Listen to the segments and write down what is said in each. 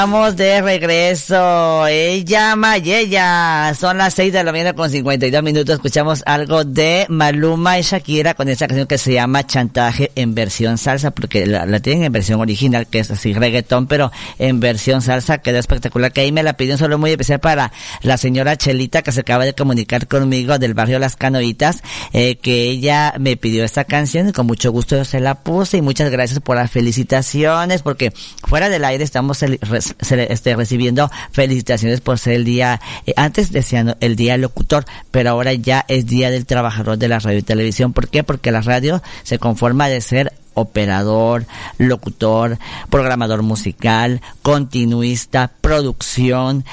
Estamos de regreso. Ella Mayella. Son las 6 de la mañana con 52 minutos. Escuchamos algo de Maluma y Shakira con esta canción que se llama Chantaje en versión salsa, porque la tienen en versión original, que es así reggaetón, pero en versión salsa quedó espectacular. Que ahí me la pidió un saludo muy especial para la señora Chelita, que se acaba de comunicar conmigo del barrio Las Canoitas, que ella me pidió esta canción y con mucho gusto yo se la puse. Y muchas gracias por las felicitaciones, porque fuera del aire estamos recibiendo felicitaciones por ser el día, antes decían el día del locutor, pero ahora ya es día del trabajador de la radio y televisión. ¿Por qué? Porque la radio se conforma de ser operador, locutor, programador musical, continuista, producción,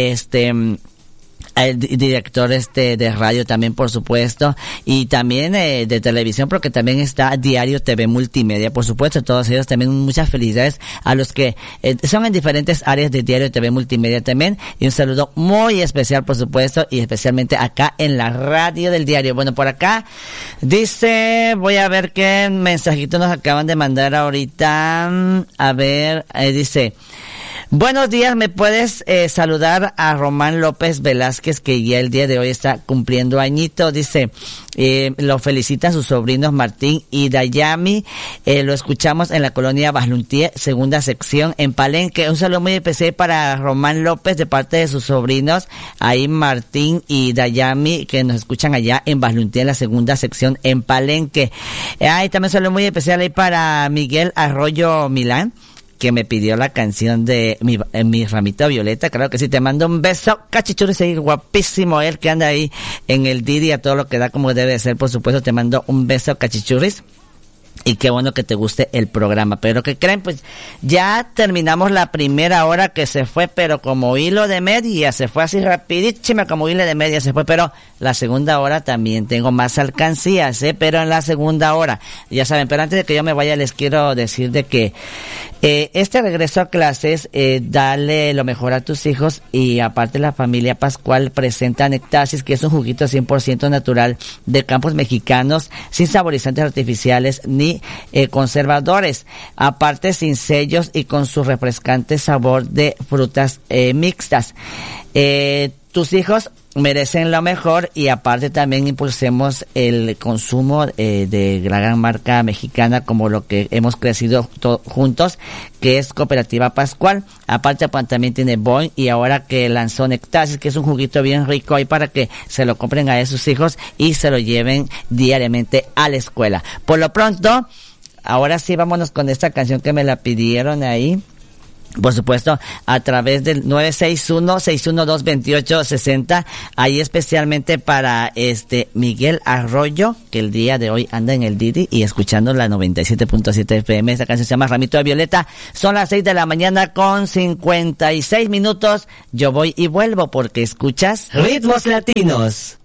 el director de radio también, por supuesto, y también de televisión, porque también está Diario TV Multimedia, por supuesto. Todos ellos también, muchas felicidades a los que son en diferentes áreas de Diario TV Multimedia también, y un saludo muy especial, por supuesto, y especialmente acá en la radio del diario. Bueno, por acá dice, voy a ver qué mensajito nos acaban de mandar ahorita. A ver, dice: buenos días, ¿me puedes saludar a Román López Velázquez, que ya el día de hoy está cumpliendo añito? Dice, lo felicitan sus sobrinos Martín y Dayami, lo escuchamos en la colonia Basluntier, segunda sección, en Palenque. Un saludo muy especial para Román López de parte de sus sobrinos, ahí Martín y Dayami, que nos escuchan allá en Basluntier, en la segunda sección, en Palenque. También un saludo muy especial ahí para Miguel Arroyo Milán, que me pidió la canción de mi ramito violeta. Claro que sí, te mando un beso, cachichuris, ahí guapísimo él que anda ahí en el Didi a todo lo que da como debe ser, por supuesto. Te mando un beso, cachichuris, y qué bueno que te guste el programa. Pero ¿qué creen? Pues ya terminamos la primera hora, que se fue pero como hilo de media, se fue así rapidísima como hilo de media se fue. Pero la segunda hora también tengo más alcancías, pero en la segunda hora, ya saben. Pero antes de que yo me vaya, les quiero decir de que este regreso a clases, dale lo mejor a tus hijos, y aparte la familia Pascual presenta Nectasis, que es un juguito 100% natural de campos mexicanos, sin saborizantes artificiales ni conservadores, aparte sin sellos y con su refrescante sabor de frutas mixtas. Tus hijos merecen lo mejor, y aparte también impulsemos el consumo de la gran marca mexicana, como lo que hemos crecido juntos, que es Cooperativa Pascual. Aparte también tiene Boing, y ahora que lanzó Nectasis, que es un juguito bien rico ahí para que se lo compren a sus hijos y se lo lleven diariamente a la escuela. Por lo pronto, ahora sí vámonos con esta canción que me la pidieron ahí, por supuesto, a través del 961-612-2860, ahí especialmente para Miguel Arroyo, que el día de hoy anda en el Didi y escuchando la 97.7 FM. Esta canción se llama Ramito de Violeta. Son las 6 de la mañana con 56 minutos. Yo voy y vuelvo, porque escuchas Ritmos Latinos.